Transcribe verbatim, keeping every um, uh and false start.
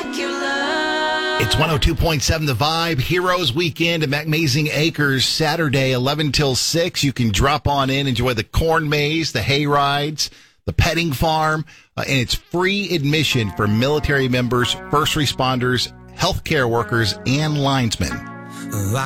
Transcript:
spectacular. It's one oh two point seven The Vibe. Heroes Weekend at Amazing Acres, Saturday, eleven till six. You can drop on in, enjoy the corn maze, the hay rides, the petting farm, uh, and it's free admission for military members, first responders, healthcare workers, and linesmen.